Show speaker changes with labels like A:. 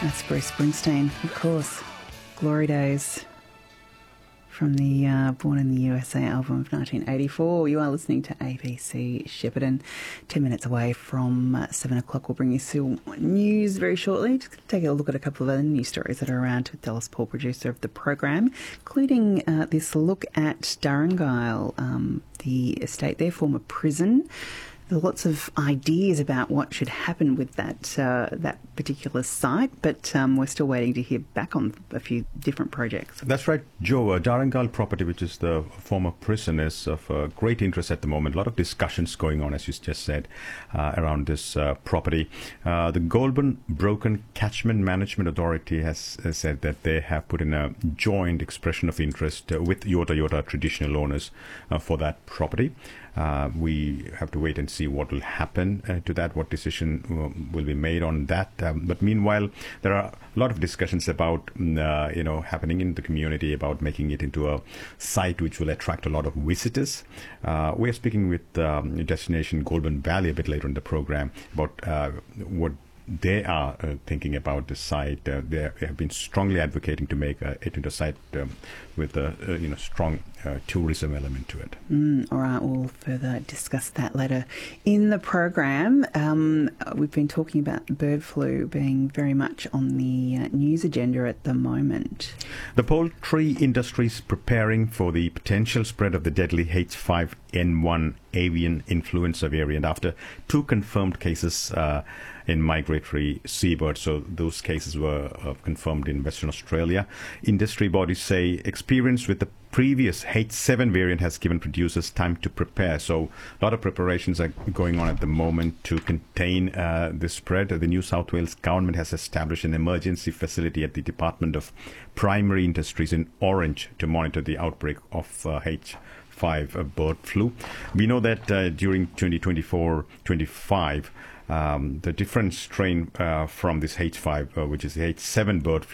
A: That's Bruce Springsteen, of course. Glory Days from the Born in the USA album of 1984. You are listening to ABC Shepparton. 10 minutes away from 7 o'clock. We'll bring you some news very shortly. Just take a look at a couple of other news stories that are around with Dallas Paul, producer of the program, including this look at Durrangile, the estate there, former prison. There are lots of ideas about what should happen with that particular site, but we're still waiting to hear back on a few different projects.
B: That's right, Joe. Durrangile property, which is the former prison, is of great interest at the moment. A lot of discussions going on, as you just said, around this property. The Goulburn Broken Catchment Management Authority has said that they have put in a joint expression of interest with Yota Yota traditional owners for that property. We have to wait and see what will happen to that, what decision will be made on that. But meanwhile, there are a lot of discussions about, happening in the community about making it into a site which will attract a lot of visitors. We are speaking with Destination Goulburn Valley a bit later in the program about what they are thinking about the site. They have been strongly advocating to make it into a site with a strong tourism element to it.
A: All right, we'll further discuss that later in the program. We've been talking about bird flu being very much on the news agenda at the moment.
B: The poultry industry is preparing for the potential spread of the deadly H5N1 avian influenza variant after 2 confirmed cases in migratory seabirds. So those cases were confirmed in Western Australia. Industry bodies say experience with the previous H7 variant has given producers time to prepare. So a lot of preparations are going on at the moment to contain the spread. The New South Wales government has established an emergency facility at the Department of Primary Industries in Orange to monitor the outbreak of H5 bird flu. We know that during 2024-25, the different strain from this H5, which is the H7 bird